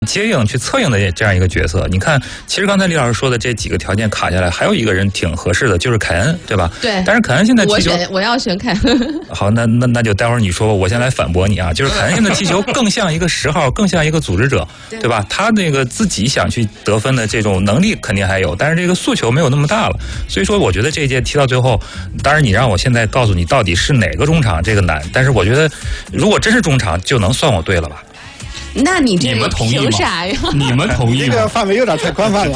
接应去策应的这样一个角色。你看，其实刚才李老师说的这几个条件卡下来，还有一个人挺合适的，就是凯恩，对吧？ 对。 但是凯恩现在踢球， 我要选凯恩。 好，那就待会儿你说吧，我先来反驳你啊。就是凯恩现在踢球更像一个10号，更像一个组织者，对吧？他那个自己想去得分的这种能力肯定还有，但是这个诉求没有那么大了。所以说，我觉得这一届踢到最后，当然你让我现在告诉你到底是哪个中场，这个难。但是我觉得，如果真是中场，就能算我对了吧？ 那你这个凭啥呀？ 你们同意吗？ 这个范围有点太宽泛了。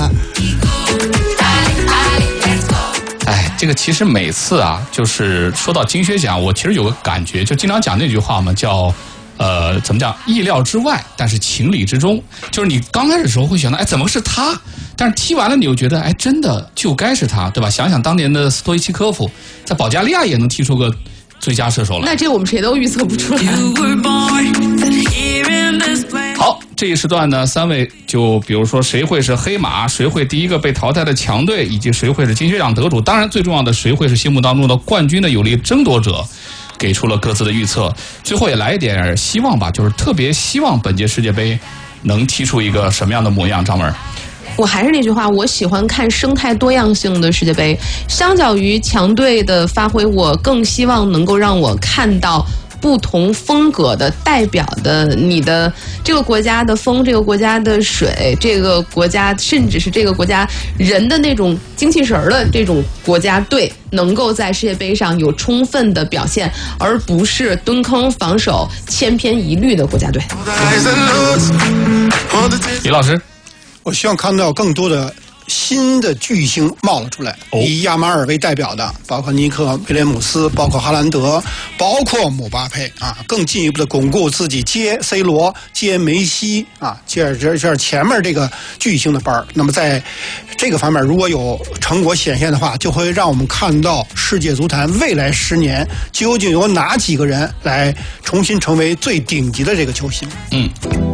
哎，这个其实每次啊，就是说到金靴奖，我其实有个感觉，就经常讲那句话嘛，叫怎么讲？意料之外，但是情理之中。就是你刚开始的时候会想到，哎，怎么是他？但是踢完了，你又觉得，哎，真的就该是他，对吧？想想当年的斯托伊奇科夫，在保加利亚也能踢出个最佳射手来。 那这我们谁都预测不出来。 好，这一时段呢，3位就比如说谁会是黑马，谁会第一个被淘汰的强队，以及谁会是金靴奖得主，当然最重要的谁会是心目当中的冠军的有力争夺者，给出了各自的预测。最后也来一点希望吧，就是特别希望本届世界杯能踢出一个什么样的模样。张文， 我还是那句话，我喜欢看生态多样性的世界杯。相较于强队的发挥，我更希望能够让我看到不同风格的代表的你的这个国家的风，这个国家的水，这个国家甚至是这个国家人的那种精气神儿的这种国家队，能够在世界杯上有充分的表现，而不是蹲坑防守千篇一律的国家队。 李老师， 我希望看到更多的新的巨星冒了出来，以亚马尔为代表的，包括尼克威廉姆斯，包括哈兰德，包括姆巴佩啊，更进一步的巩固自己接 C 罗、接梅西啊，接着前面这个巨星的班儿。那么在这个方面，如果有成果显现的话，就会让我们看到世界足坛未来10年究竟有哪几个人来重新成为最顶级的这个球星。